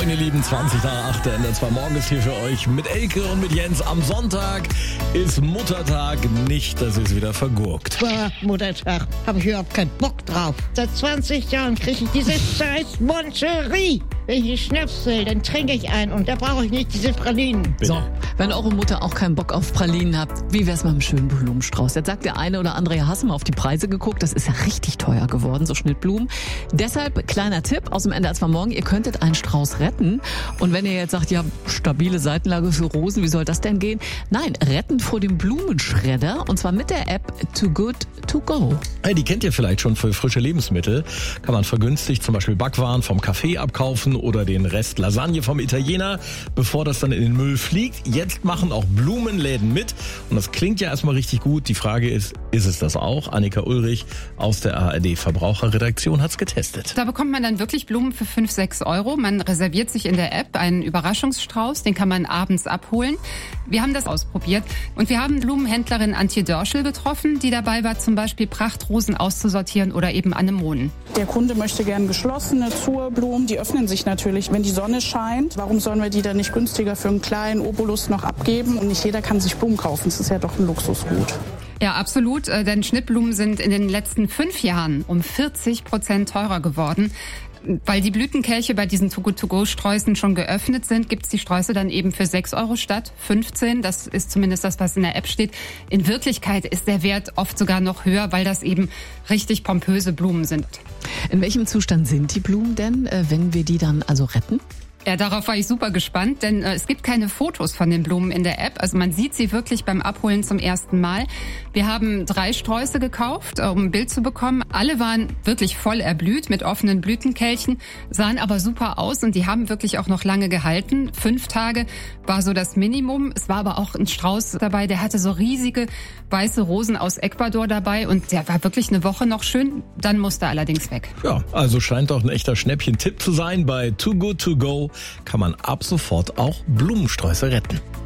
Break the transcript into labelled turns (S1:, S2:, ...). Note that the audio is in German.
S1: Morgen, ihr Lieben, 20 nach 8. Der 2 Morgen ist hier für euch mit Elke und mit Jens. Am Sonntag ist Muttertag. Nicht, dass ihr es wieder vergurkt.
S2: Boah, Muttertag, habe ich überhaupt keinen Bock drauf. Seit 20 Jahren kriege ich diese scheiß Moncherie. Wenn ich Schnaps will, dann trinke ich einen und da brauche ich nicht diese Pralinen.
S1: Bitte.
S3: So, wenn eure Mutter auch keinen Bock auf Pralinen habt, wie wär's mit einem schönen Blumenstrauß? Jetzt sagt der eine oder andere, ja, hast du mal auf die Preise geguckt? Das ist ja richtig teuer geworden, so Schnittblumen. Deshalb, kleiner Tipp aus dem NDR 2 Morgen, ihr könntet einen Strauß retten. Und wenn ihr jetzt sagt, ja, stabile Seitenlage für Rosen, wie soll das denn gehen? Nein, retten vor dem Blumenschredder und zwar mit der App Too Good To Go.
S1: Hey, die kennt ihr vielleicht schon für frische Lebensmittel. Kann man vergünstigt zum Beispiel Backwaren vom Café abkaufen oder den Rest Lasagne vom Italiener, bevor das dann in den Müll fliegt. Jetzt machen auch Blumenläden mit und das klingt ja erstmal richtig gut. Die Frage ist es das auch? Annika Ulrich aus der ARD Verbraucherredaktion hat's getestet.
S4: Da bekommt man dann wirklich Blumen für 5-6 Euro. Man reserviert sich in der App einen Überraschungsstrauß, den kann man abends abholen. Wir haben das ausprobiert und wir haben Blumenhändlerin Antje Dörschel getroffen, die dabei war, zum Beispiel Prachtrosen auszusortieren oder eben Anemonen.
S5: Der Kunde möchte gern geschlossene Zurblumen, die öffnen sich natürlich, wenn die Sonne scheint. Warum sollen wir die dann nicht günstiger für einen kleinen Obolus noch abgeben? Und nicht jeder kann sich Blumen kaufen, das ist ja doch ein Luxusgut.
S4: Ja, absolut, denn Schnittblumen sind in den letzten 5 Jahren um 40% teurer geworden. Weil die Blütenkelche bei diesen Too-Good-To-Go-Sträußen schon geöffnet sind, gibt's die Sträuße dann eben für 6 Euro statt 15. Das ist zumindest das, was in der App steht. In Wirklichkeit ist der Wert oft sogar noch höher, weil das eben richtig pompöse Blumen sind.
S3: In welchem Zustand sind die Blumen denn, wenn wir die dann also retten?
S4: Ja, darauf war ich super gespannt, denn es gibt keine Fotos von den Blumen in der App. Also man sieht sie wirklich beim Abholen zum ersten Mal. Wir haben 3 Sträuße gekauft, um ein Bild zu bekommen. Alle waren wirklich voll erblüht mit offenen Blütenkelchen, sahen aber super aus und die haben wirklich auch noch lange gehalten. 5 Tage war so das Minimum. Es war aber auch ein Strauß dabei, der hatte so riesige weiße Rosen aus Ecuador dabei und der war wirklich eine Woche noch schön. Dann musste er allerdings weg.
S1: Ja, also scheint doch ein echter Schnäppchen-Tipp zu sein. Bei Too Good To Go kann man ab sofort auch Blumensträuße retten.